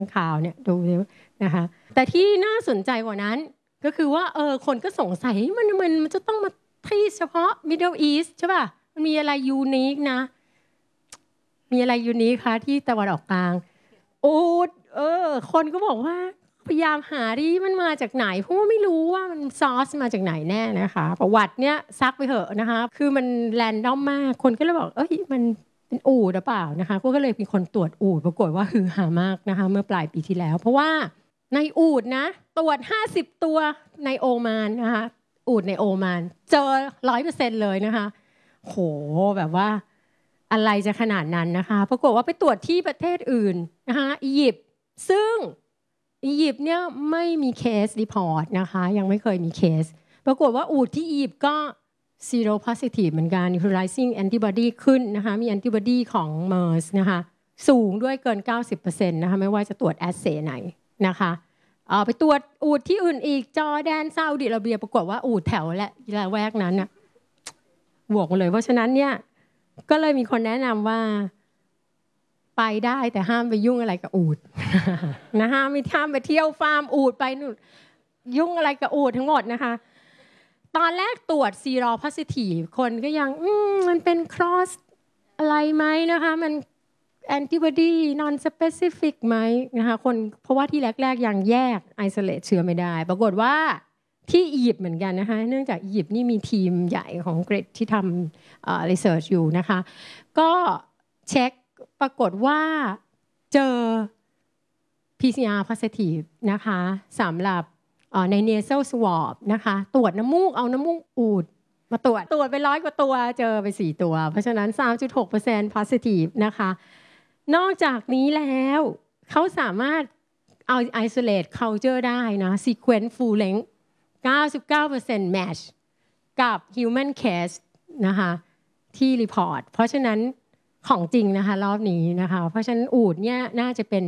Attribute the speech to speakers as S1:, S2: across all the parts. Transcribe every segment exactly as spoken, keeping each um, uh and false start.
S1: ข่าวเนี่ยดูนะคะแต่ที่น่าสนใจกว่านั้นก็คือว่าเออคนก็สงสัยมันมันมันจะต้องมาที่เฉพาะ Middle East ใช่ป่ะมันมีอะไรยูนิคนะมีอะไรยูนิคคะที่ตะวันออกกลางอูฐเออคนก็บอกว่าพยายามหาดิมันมาจากไหนเพราะว่าไม่รู้ว่ามันซอสมาจากไหนแน่นะคะประวัติเนี้ยซักไปเถอะนะคะคือมันแรนดอมมากคนก็เลยบอกเอ้ยมันเป็นอูฐหรือเปล่านะคะก็เลยมีคนตรวจอูฐปรากฏว่าฮือฮามากนะคะเมื่อปลายปีที่แล้วเพราะว่าในอูฐนะตรวจห้าสิบตัวในโอมานนะคะอูฐในโอมานเจอ ร้อยเปอร์เซ็นต์ เลยนะคะโหแบบว่าอะไรจะขนาดนั้นนะคะปรากฏว่าไปตรวจที่ประเทศอื่นนะคะอียิปต์ซึ่งอียิปต์เนี่ยไม่มีเคสรีพอร์ตนะคะยังไม่เคยมีเคสปรากฏว่าอูฐที่อียิปต์ก็ zero positive เหมือนกัน neutralizing antibody ขึ้นนะคะมี antibody ของ เมอร์ส นะคะสูงด้วยเกิน เก้าสิบเปอร์เซ็นต์ นะคะไม่ว่าจะตรวจแอสเซย์ไหนนะคะเอาไปตรวจอูฐที่อื่นอีกจอร์แดนซาอุดิอาระเบียปรากฏว่าอูฐแถวและละแวกนั้นน่ะบวกมาเลยเพราะฉะนั้นเนี่ยก็เลยมีคนแนะนำว่าไปได้แต่ห้ามไปยุ่งอะไรกับอูฐนะห้ามไม่ห้ามไปเที่ยวฟาร์มอูฐไปนู่นยุ่งอะไรกับอูฐทั้งหมดนะคะตอนแรกตรวจ zero positive คนก็ยังมันเป็น cross อะไรไหมนะคะมัน antibody non specific ไหมนะคะคนเพราะว่าที่แรกๆยังแยก isolate เชื้อไม่ได้ปรากฏว่าที่อียิปต์เหมือนกันนะคะเนื่องจากอียิปต์นี่มีทีมใหญ่ของเกรดที่ทำ research อยู่นะคะก็เช็คปรากฏว่าเจอ พี ซี อาร์ positive นะคะสำหรับใน nasal swab นะคะตรวจน้ำมูกเอาน้ำมูกอูฐมาตรวจตรวจไปร้อยกว่าตัวเจอไปสี่ตัวเพราะฉะนั้น สามจุดหกเปอร์เซ็นต์ positive นะคะนอกจากนี้แล้วเขาสามารถเอา isolate culture ได้นะ sequence full length เก้าสิบเก้าเปอร์เซ็นต์ match กับ human case นะคะที่ report เพราะฉะนั้นของจริงนะคะรอบนี้นะคะเพราะฉะนั้นอูฐเนี่ยน่าจะเป็น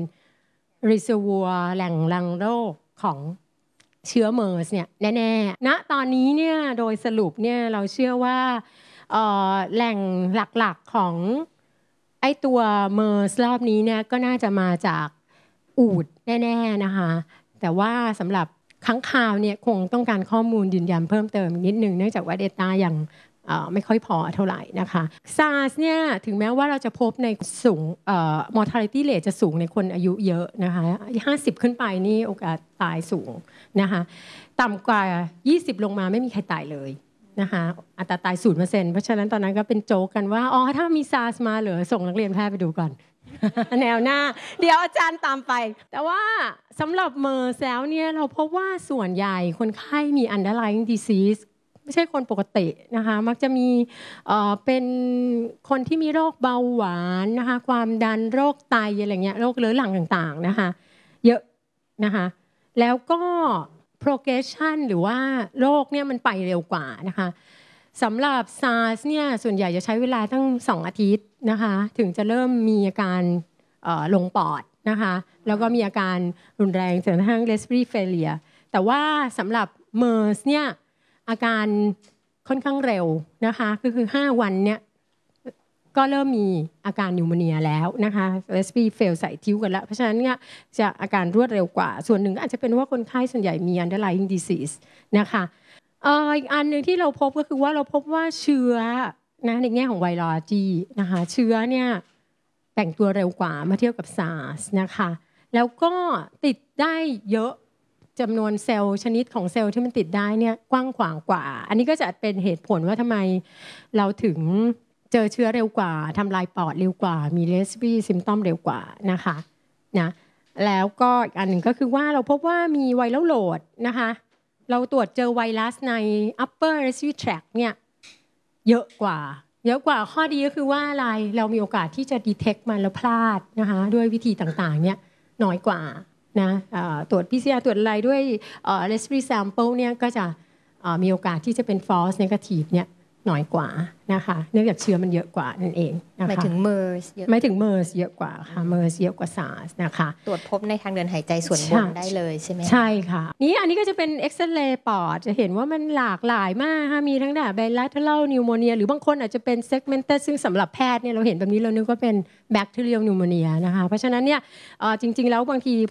S1: reservoir แหล่งรังโรคของเชื้อเมอร์สเนี่ยแน่ๆณตอนนี้เนี่ยโดยสรุปเนี่ยเราเชื่อว่าแหล่งหลักๆของไอตัวเมอร์สรอบนี้เนี่ยก็น่าจะมาจากอูฐแน่ๆนะคะแต่ว่าสำหรับค้างคาวเนี่ยคงต้องการข้อมูลยืนยันเพิ่มเติมนิดนึงเนื่องจากว่า Data ยังไม่ค่อยพอเท่าไหร่นะคะ SARS เนี่ยถึงแม้ว่าเราจะพบในสูง mortality rate จะสูงในคนอายุเยอะนะคะห้าสิบขึ้นไปนี่โอกาสตายสูงนะคะต่ำกว่ายี่สิบลงมาไม่มีใครตายเลยนะคะอัตราตาย ศูนย์เปอร์เซ็นต์ เพราะฉะนั้นตอนนั้นก็เป็นโจ๊กกันว่าอ๋อถ้ามี SARS มาเหรอส่งนักเรียนแพทย์ไปดูก่อน แนวหน้าเดี๋ยวอาจารย์ตามไปแต่ว่าสำหรับเมอร์สแล้วเนี่ยเราพบว่าส่วนใหญ่คนไข้มี underlying diseaseไม่ใช่คนปกตินะคะมักจะมีเอ่อเป็นคนที่มีโรคเบาหวานนะคะความดันโรคไตอะไรเงี้ยโรคเรื้อรังต่างๆนะคะเยอะนะคะแล้วก็ progression หรือว่าโรคเนี่ยมันไปเร็วกว่านะคะสำหรับ SARS เนี่ยส่วนใหญ่จะใช้เวลาตั้งสองอาทิตย์นะคะถึงจะเริ่มมีอาการลงปอดนะคะแล้วก็มีอาการรุนแรงจนกระทั่ง respiratory failure แต่ว่าสำหรับ เมอร์ส เนี่ยอาการค่อนข้างเร็วนะคะก็คือห้าวันเนี่ยก็เริ่มมีอาการนิวโมเนียแล้วนะคะ respiratory fail ใส่ทิ้วกันแล้วเพราะฉะนั้นเนี่ยจะอาการรวดเร็วกว่าส่วนหนึ่งอาจจะเป็นว่าคนไข้ส่วนใหญ่มี underlying disease นะคะอีกอันหนึ่งที่เราพบก็คือว่าเราพบว่าเชื้อนะในแง่ของไวรัสนะคะเชื้อเนี่ยแบ่งตัวเร็วกว่าเมื่อเทียบกับ SARS นะคะแล้วก็ติดได้เยอะจำนวนเซลล์ชนิดของเซลล์ที่มันติดได้เนี่ยกว้างขวางกว่าอันนี้ก็จะเป็นเหตุผลว่าทำไมเราถึงเจอเชื้อเร็วกว่าทำลายปอดเร็วกว่ามี respiratory symptom เร็วกว่านะคะนะแล้วก็อีกอันหนึ่งก็คือว่าเราพบว่ามีไวรัลโหลดนะคะเราตรวจเจอไวรัสใน upper respiratory tract เนี่ยเยอะกว่าเยอะกว่าข้อดีก็คือว่าอะไรเรามีโอกาสที่จะ detect มันแล้วพลาดนะคะด้วยวิธีต่างๆเนี่ยน้อยกว่านะตรวจ พี ซี อาร์ ตรวจอะไรด้วย respiratory sample เนี่ยก็จะมีโอกาสที่จะเป็น false negative เนี่ยน้อยกว่านะคะเนื่องจากเชื้อมันเยอะกว่านั่นเองนะคะหมาย
S2: ถึง เมอร์ส เยอะ
S1: หมายถึง เมอร์ส เยอะกว่าค่ะ เมอร์ส เยอะกว่า SARS นะคะ
S2: ตรวจพบในทางเดินหายใจส่วนบนได้เลยใช่ไหม
S1: ใช่ค่ะนี่อันนี้ก็จะเป็นเอ็กซเรย์ปอดจะเห็นว่ามันหลากหลายมากค่ะมีทั้งแบบ bilateral pneumonia หรือบางคนอาจจะเป็น segmented ซึ่งสำหรับแพทย์เนี่ยเราเห็นแบบนี้เรานึกว่าเป็น bacterial pneumonia นะคะเพราะฉะนั้นเนี่ยจริงๆแล้วบางที